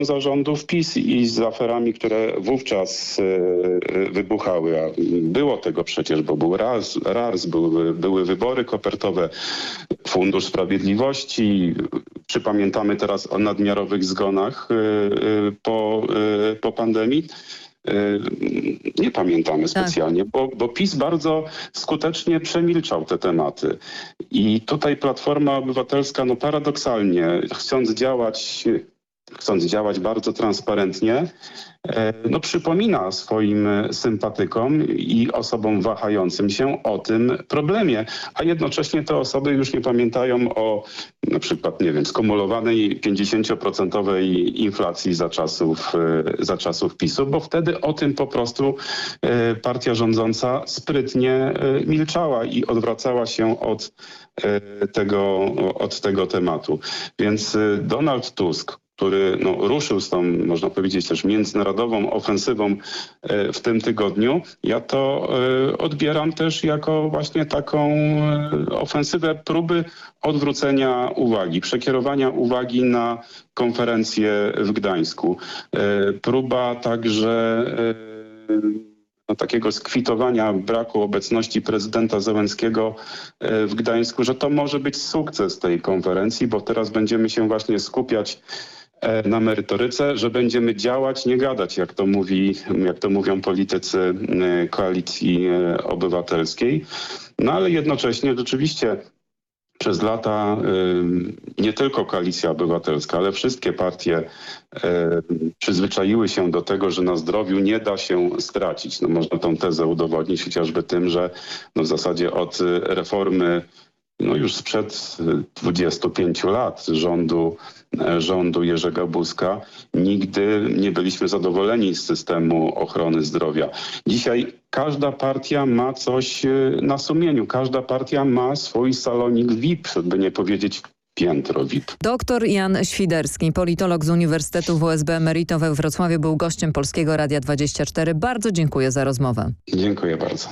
zarządów PiS i z aferami, które wówczas wybuchały. A było tego przecież, bo był RARS, były wybory kopertowe, Fundusz Sprawiedliwości. Czy pamiętamy teraz o nadmiarowych zgonach po pandemii? Nie pamiętamy specjalnie, bo PiS bardzo skutecznie przemilczał te tematy. I tutaj Platforma Obywatelska, paradoksalnie, chcąc działać bardzo transparentnie, przypomina swoim sympatykom i osobom wahającym się o tym problemie, a jednocześnie te osoby już nie pamiętają o na przykład, skumulowanej 50% inflacji za czasów PiS-u, bo wtedy o tym po prostu partia rządząca milczała i odwracała się od tego tematu. Więc Donald Tusk, który ruszył z tą, można powiedzieć, też międzynarodową ofensywą w tym tygodniu, ja to odbieram też jako właśnie taką ofensywę próby odwrócenia uwagi, przekierowania uwagi na konferencję w Gdańsku. Próba także takiego skwitowania braku obecności prezydenta Zełenskiego w Gdańsku, że to może być sukces tej konferencji, bo teraz będziemy się właśnie skupiać na merytoryce, że będziemy działać, nie gadać, jak to mówią politycy Koalicji Obywatelskiej. Ale jednocześnie rzeczywiście przez lata nie tylko Koalicja Obywatelska, ale wszystkie partie przyzwyczaiły się do tego, że na zdrowiu nie da się stracić. Można tą tezę udowodnić chociażby tym, że w zasadzie od reformy już sprzed 25 lat rządu Jerzego Buzka nigdy nie byliśmy zadowoleni z systemu ochrony zdrowia. Dzisiaj każda partia ma coś na sumieniu. Każda partia ma swój salonik VIP, by nie powiedzieć piętro VIP. Doktor Jan Świderski, politolog z Uniwersytetu WSB Emerito we Wrocławiu, był gościem Polskiego Radia 24. Bardzo dziękuję za rozmowę. Dziękuję bardzo.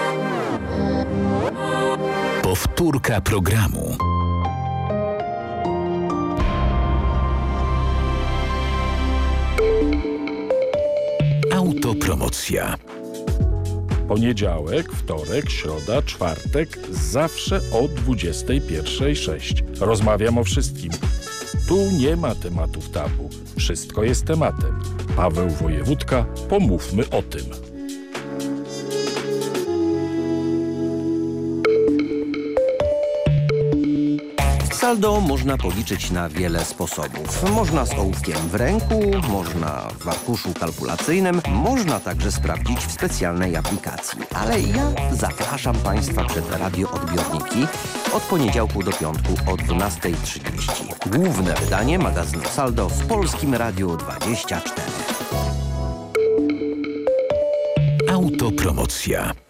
Powtórka programu. Autopromocja. Poniedziałek, wtorek, środa, czwartek, zawsze o 21:06. Rozmawiam o wszystkim. Tu nie ma tematów tabu. Wszystko jest tematem. Paweł Wojewódka, pomówmy o tym. Saldo można policzyć na wiele sposobów. Można z ołówkiem w ręku, można w arkuszu kalkulacyjnym, można także sprawdzić w specjalnej aplikacji. Ale ja zapraszam Państwa przed radioodbiorniki od poniedziałku do piątku o 12:30. Główne wydanie magazynu Saldo w Polskim Radiu 24. Autopromocja.